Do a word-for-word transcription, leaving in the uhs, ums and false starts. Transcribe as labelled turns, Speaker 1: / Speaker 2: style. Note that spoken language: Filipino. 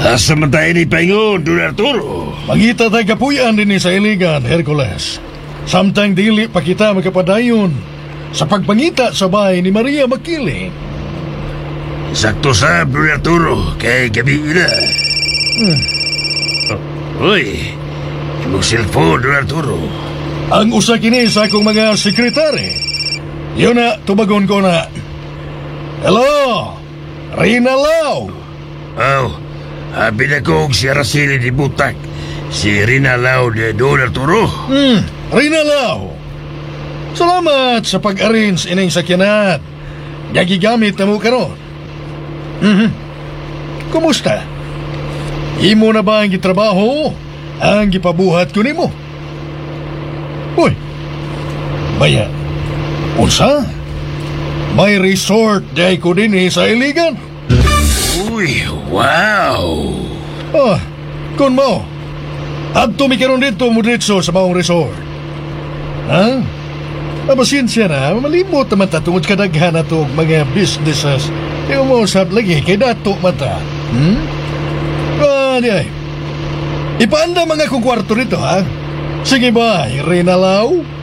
Speaker 1: Asa man tayo ni Paingon, Don Arturo?
Speaker 2: Mangita tayo kapuyan din ni sa iligan, Hercules. Samtang dili pa kita magkapadayon sa pagpangita sa bahay ni Maria Makili.
Speaker 1: Sakto sa, Don Arturo, kay gabi na.
Speaker 2: Hmm.
Speaker 1: Oh, uy, imong cellphone, Don Arturo.
Speaker 2: Ang usa kini sa akong mga sekretary. Yun na, tubagon ko na. Hello, Rina Lau.
Speaker 1: Oh, habi na kong si Araceli di Butak. Si Rina Lau de Don Arturo.
Speaker 2: Hmm, Rina Lau. Salamat sa pag-arrange ining sakyanat. Gagigamit na mo karon. Mhm. Kumusta? Imo na ba ang gitrabaho? Ang gipabuhat ko nimo? Uy, baya, unsa? May resort day ko din eh sa iligan.
Speaker 1: Uy, wow.
Speaker 2: Ah, kun mo, adto mi karon dito mo diretso sa maong resort. Ha? Abasensya na, malimot naman ta tungod kadaghan na to mga businesses. Yung mo usap lagi kay dato mata. Hmm? Ah, di ay. Ipaanda mga kong kwarto rito, ha? Sige ba, Rina Lau?